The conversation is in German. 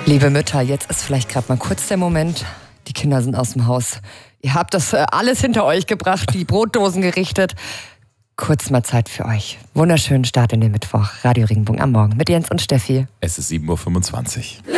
Liebe Mütter, jetzt ist vielleicht gerade mal kurz der Moment. Die Kinder sind aus dem Haus. Ihr habt das alles hinter euch gebracht, die Brotdosen gerichtet. Kurz mal Zeit für euch. Wunderschönen Start in den Mittwoch. Radio Regenbogen am Morgen mit Jens und Steffi. Es ist 7.25 Uhr.